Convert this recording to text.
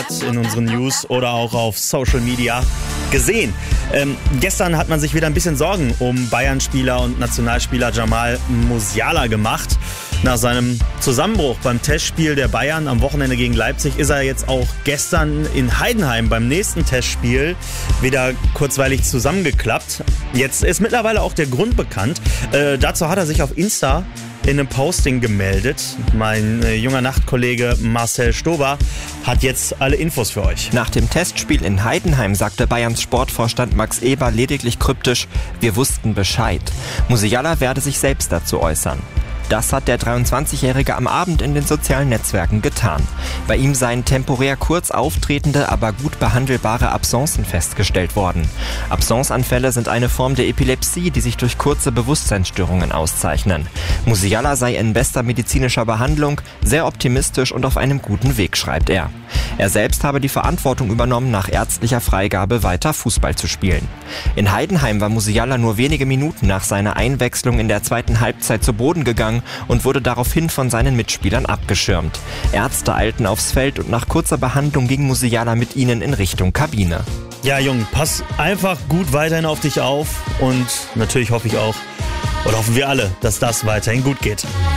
gehört in unseren News oder auch auf Social Media gesehen. Gestern hat man sich wieder ein bisschen Sorgen um Bayern-Spieler und Nationalspieler Jamal Musiala gemacht. Nach seinem Zusammenbruch beim Testspiel der Bayern am Wochenende gegen Leipzig ist er jetzt auch gestern in Heidenheim beim nächsten Testspiel wieder kurzweilig zusammengeklappt. Jetzt ist mittlerweile auch der Grund bekannt. Dazu hat er sich auf Insta in einem Posting gemeldet. Mein junger Nachtkollege Marcel Stober hat jetzt alle Infos für euch. Nach dem Testspiel in Heidenheim sagte Bayerns Sportvorstand Max Eber lediglich kryptisch: Wir wussten Bescheid. Musiala werde sich selbst dazu äußern. Das hat der 23-Jährige am Abend in den sozialen Netzwerken getan. Bei ihm seien temporär kurz auftretende, aber gut behandelbare Absencen festgestellt worden. Absenceanfälle sind eine Form der Epilepsie, die sich durch kurze Bewusstseinsstörungen auszeichnen. Musiala sei in bester medizinischer Behandlung, sehr optimistisch und auf einem guten Weg, schreibt er. Er selbst habe die Verantwortung übernommen, nach ärztlicher Freigabe weiter Fußball zu spielen. In Heidenheim war Musiala nur wenige Minuten nach seiner Einwechslung in der zweiten Halbzeit zu Boden gegangen und wurde daraufhin von seinen Mitspielern abgeschirmt. Ärzte eilten aufs Feld und nach kurzer Behandlung ging Musiala mit ihnen in Richtung Kabine. Ja, Jung, pass einfach gut weiterhin auf dich auf und natürlich hoffe ich auch, oder hoffen wir alle, dass das weiterhin gut geht.